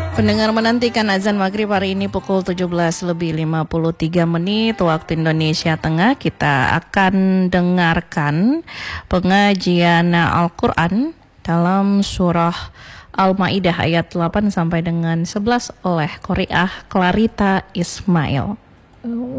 Pendengar menantikan azan maghrib hari ini pukul 17:53 waktu Indonesia Tengah. Kita akan dengarkan pengajian Al-Quran dalam surah Al-Maidah ayat 8 sampai dengan 11 oleh Qori'ah Clarita Ismail.